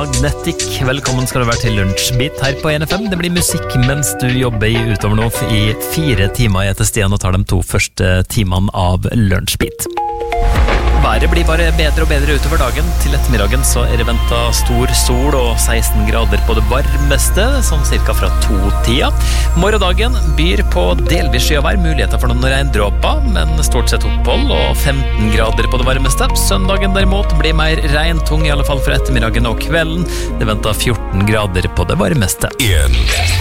Magnetic. Velkommen skal du være til Lunsjbit her på NFM. Det blir musikk mens du jobber i Utover nå i 4 timer. Jeg heter Stian og tar de 2 første timene av Lunsjbit. Været blir bare bedre og bedre utover dagen. Til ettermiddagen så det ventet stor sol og 16 grader på det varmeste, sånn cirka fra 2-tida. Morgendagen byr på delvis skyvær, muligheter for noen regndråper, men stort sett opphold og 15 grader på det varmeste. Søndagen derimot blir mer regntung, i alle fall for ettermiddagen og kvelden. Det ventet 14 grader på det varmeste.